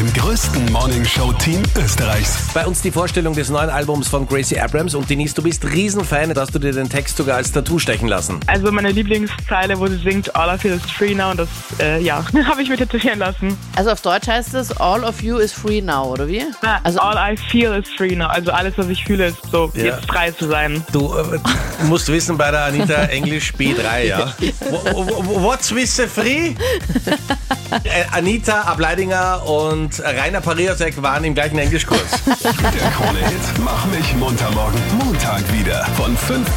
dem größten Morning-Show-Team Österreichs. Bei uns die Vorstellung des neuen Albums von Gracie Abrams. Und Denise, du bist Riesenfan, da hast du dir den Text sogar als Tattoo stechen lassen. Also meine Lieblingszeile, wo sie singt, All I feel is free now, und das, habe ich mir tätowieren lassen. Also auf Deutsch heißt es, all of you is free now, oder wie? Also all I feel is free now, also alles, was ich fühle, ist so, jetzt frei zu sein. Du musst wissen, bei der Anita Englisch B3, ja. What's with the free? Anita Ableidinger und Rainer Pariasek waren im gleichen Englischkurs. Der Krone-Hit Mach mich munter morgen. Montag wieder von 5